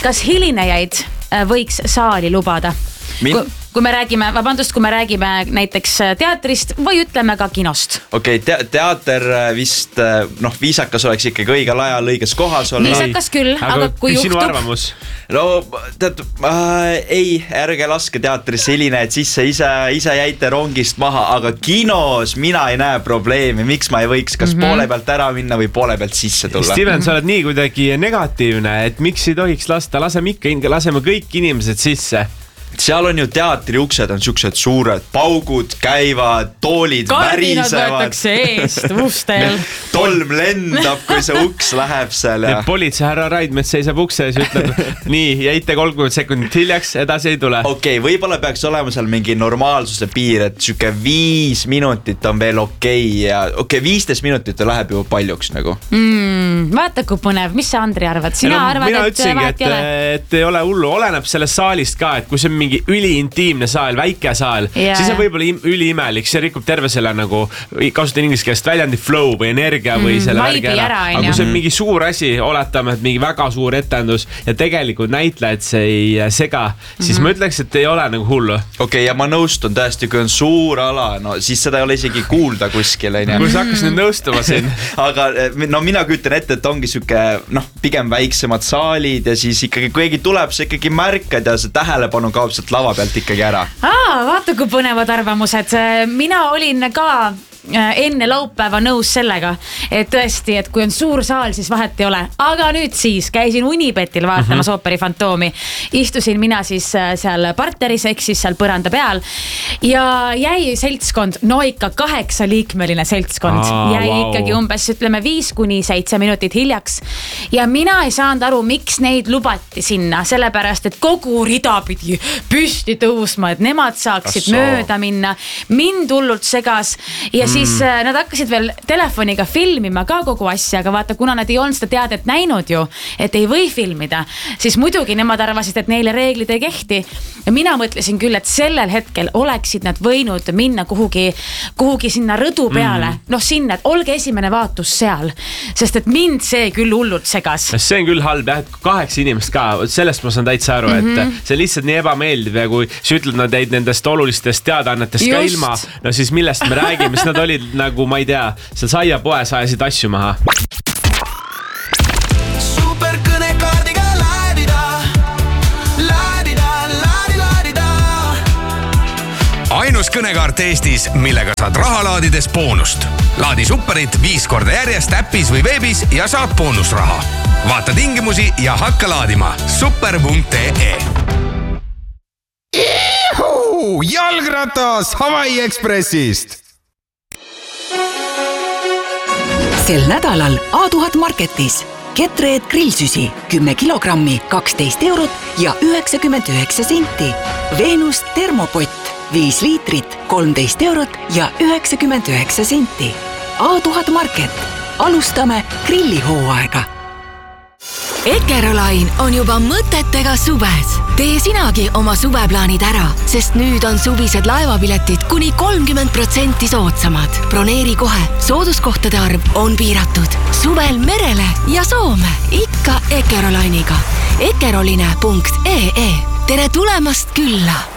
kas hilinejaid võiks saali lubada? Kui me räägime näiteks teatrist või ütleme ka kinost. Okei, teater vist, viisakas oleks ikkagi õigel ajal õiges kohas olla. Viisakas küll, aga kui juhtub... Sinu arvamus? No, ei, ärge laske teatrisse hilinejad sisse, ise jäite rongist maha, aga kinos mina ei näe probleemi, miks ma ei võiks kas poole pealt ära minna või poole pealt sisse tulla. Steven, sa oled nii kuidagi negatiivne, et miks ei tohiks laseme kõik inimesed sisse. Seal on ju teatri uksed on siuksed suured paugud, käivad, toolid Kardinad värisevad. võetakse eest ustel. Tolm lendab, kui see uks läheb seal. Ja politsei härra Raidmets seisab ukse ja ütleb, nii, jäite 30 sekundit hiljaks, edasi ei tule. Okei, võibolla peaks olema seal mingi normaalsuse piir, et siuke 5 minutit on veel ja 15 minutit läheb juba paljuks nagu. Vaata kui põnev, mis sa Andri arvad? Sina arvad, mina et vahet ei ole? et ei ole hullu, oleneb sellest saalist ka, et kui see on mingi üliintiimne saal, väike saal, siis on võib-olla üliimelik, see rikub terve selle nagu, kasutan inglise keelest väljandi flow või energia või selle värgi ära. Aga kui see on mingi suur asi, oletame, et mingi väga suur etendus ja tegelikult näitlejad see ei sega, siis ma ütleks, et ei ole nagu hullu. Okei, ja ma nõustun tõesti, kui on suur ala, no siis seda ei ole isegi kuulda kuskil. Kui sa hakkas nüüd nõustuma siin. Aga no mina kütan ette, et ongi siuke, pigem väiksemad saalid ja siis ikkagi, kui keegi tuleb, sa ikkagi märkad ja see tähelepanu kaob sealt lava pealt ikkagi ära. Vaata kui põnevad arvamused. Mina olin ka enne laupäeva nõus sellega, et tõesti, et kui on suur saal, siis vahet ei ole. Aga nüüd siis käisin Unibetil vaatamas Ooperi Fantoomi. Istusin mina siis seal partneris, ehk siis seal põranda peal ja jäi seltskond, no ikka 8-liikmeline seltskond jäi ikkagi umbes, ütleme 5-7 minutit hiljaks ja mina ei saanud aru, miks neid lubati sinna, sellepärast, et kogu rida pidi püsti tõusma, et nemad saaksid mööda minna. Mind hullult segas ja siis nad hakkasid veel telefoniga filmima ka kogu asja, aga vaata, kuna nad ei olnud seda teadet näinud ju, et ei või filmida, siis muidugi nemad arvasid, et neile reeglid ei kehti. Ja mina mõtlesin küll, et sellel hetkel oleksid nad võinud minna kuhugi sinna rõdu peale. Sinna, et olge esimene vaatus seal, sest et mind see küll hullult segas. See on küll halb, jah, 8 inimest ka, sellest ma saan täitsa aru, et see on lihtsalt nii ebameeldiv ja kui sa ütled, nad jäid nendest olulistest teadaannetest ka ilma, no siis millest me räägime, siis nad olid nagu, ma ei tea, seal saiapoes ajasid asju maha. Superkõnekaardiga laadida. Ainus kõnekaart Eestis, millega saad raha laadides boonust. Laadi Superit 5 korda järjest äppis või veebis ja saad boonusraha. Vaata tingimusi ja hakka laadima. super.ee. Jalgratas Hawaii Expressist. Sel nädalal A1000 Marketis Ketreed grillsüsi 10 kilogrammi 12 eurot ja 99 senti. Venus termopott 5 liitrit 13 eurot ja 99 senti. A1000 Market. Alustame grillihooaega. Ekerolain on juba mõtetega suves. Tee sinagi oma suveplaanid ära, sest nüüd on suvised laevapiletid kuni 30% soodsamad. Broneeri kohe, sooduskohtade arv on piiratud. Suvel merele ja Soome, ikka Ekerolainiga. Ekeroline.ee. Tere tulemast külla!